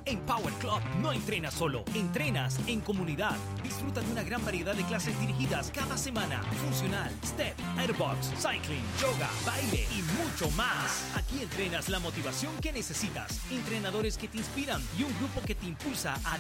En Power Club no entrenas solo, entrenas en comunidad. Disfruta de una gran variedad de clases dirigidas cada semana. Funcional, step, airbox, cycling, yoga, baile y mucho más. Aquí entrenas la motivación que necesitas, entrenadores que te inspiran y un grupo que te impulsa a